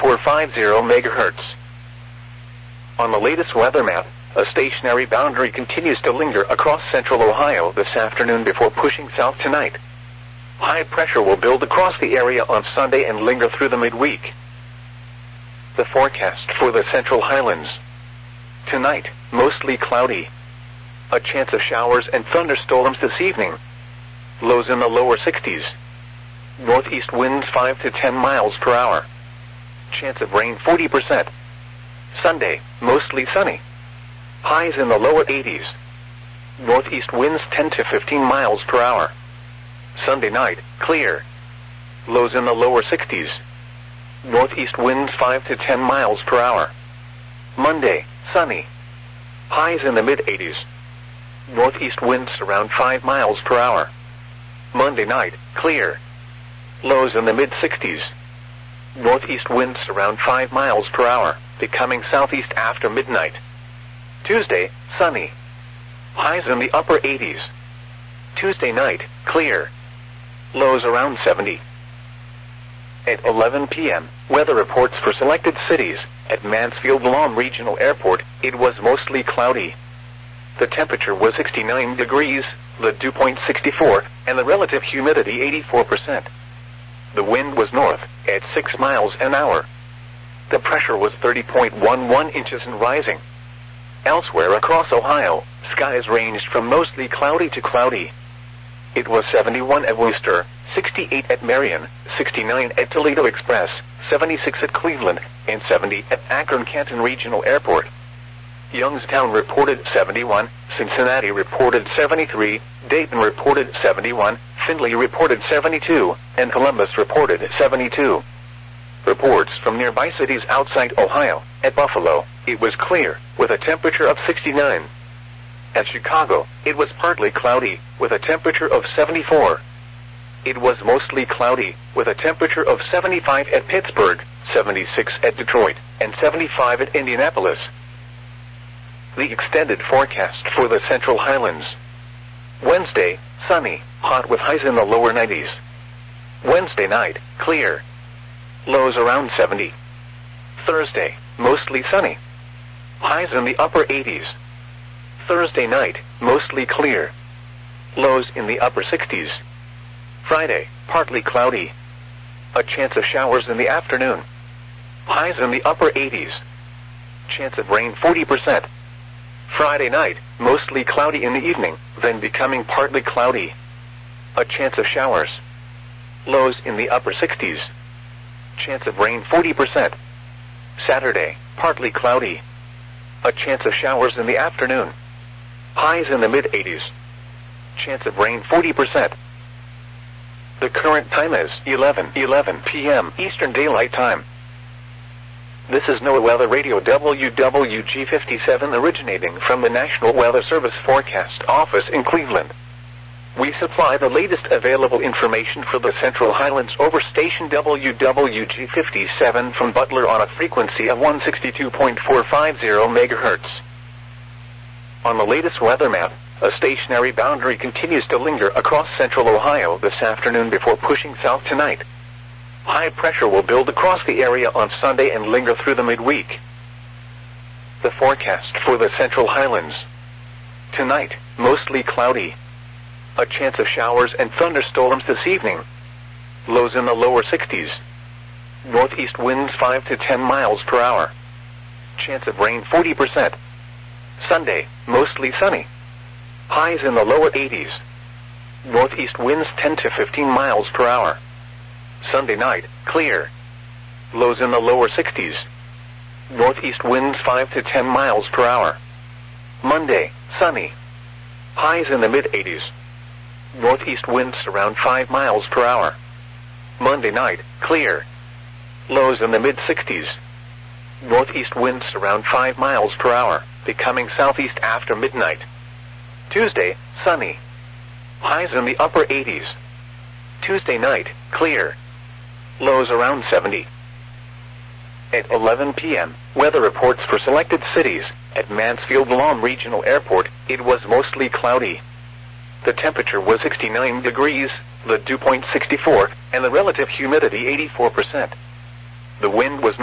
megahertz. On the latest weather map, a stationary boundary continues to linger across central Ohio this afternoon before pushing south tonight. High pressure will build across the area on Sunday and linger through the midweek. The forecast for the Central Highlands. Tonight, mostly cloudy. A chance of showers and thunderstorms this evening. Lows in the lower 60s. Northeast winds 5 to 10 miles per hour. Chance of rain 40%. Sunday, mostly sunny. Highs in the lower 80s. Northeast winds 10 to 15 miles per hour. Sunday night, clear. Lows in the lower 60s. Northeast winds 5 to 10 miles per hour. Monday, sunny. Highs in the mid-80s. Northeast winds around 5 miles per hour. Monday night, clear. Lows in the mid-60s. Northeast winds around 5 miles per hour, becoming southeast after midnight. Tuesday, sunny. Highs in the upper 80s. Tuesday night, clear. Lows around 70. At 11 p.m., weather reports for selected cities. At Mansfield-Lom Regional Airport, it was mostly cloudy. The temperature was 69 degrees, the dew point 64, and the relative humidity 84%. The wind was north, at 6 miles an hour. The pressure was 30.11 inches and rising. Elsewhere across Ohio, skies ranged from mostly cloudy to cloudy. It was 71 at Wooster, 68 at Marion, 69 at Toledo Express, 76 at Cleveland, and 70 at Akron-Canton Regional Airport. Youngstown reported 71, Cincinnati reported 73, Dayton reported 71, Findlay reported 72, and Columbus reported 72. Reports from nearby cities outside Ohio. At Buffalo, it was clear, with a temperature of 69. At Chicago, it was partly cloudy, with a temperature of 74. It was mostly cloudy, with a temperature of 75 at Pittsburgh, 76 at Detroit, and 75 at Indianapolis. The extended forecast for the Central Highlands. Wednesday, sunny, hot with highs in the lower 90s. Wednesday night, clear. Lows around 70. Thursday, mostly sunny. Highs in the upper 80s. Thursday night, mostly clear. Lows in the upper 60s. Friday, partly cloudy. A chance of showers in the afternoon. Highs in the upper 80s. Chance of rain 40%. Friday night, mostly cloudy in the evening, then becoming partly cloudy. A chance of showers. Lows in the upper 60s. Chance of rain 40%. Saturday, partly cloudy. A chance of showers in the afternoon. Highs in the mid-80s. Chance of rain 40%. The current time is 11 p.m. Eastern Daylight Time. This is NOAA Weather Radio WWG57 originating from the National Weather Service Forecast Office in Cleveland. We supply the latest available information for the Central Highlands over station WWG57 from Butler on a frequency of 162.450 megahertz. On the latest weather map, a stationary boundary continues to linger across central Ohio this afternoon before pushing south tonight. High pressure will build across the area on Sunday and linger through the midweek. The forecast for the Central Highlands. Tonight, mostly cloudy. A chance of showers and thunderstorms this evening. Lows in the lower 60s. Northeast winds 5 to 10 miles per hour. Chance of rain 40%. Sunday, mostly sunny. Highs in the lower 80s. Northeast winds 10 to 15 miles per hour. Sunday night, clear. Lows in the lower 60s. Northeast winds 5 to 10 miles per hour. Monday, sunny. Highs in the mid-80s. Northeast winds around 5 miles per hour. Monday night, clear. Lows in the mid-60s. Northeast winds around 5 miles per hour, becoming southeast after midnight. Tuesday, sunny. Highs in the upper 80s. Tuesday night, clear. Lows around 70. At 11 p.m., weather reports for selected cities. At Mansfield-Lom Regional Airport, it was mostly cloudy. The temperature was 69 degrees, the dew point 64, and the relative humidity 84%. The wind was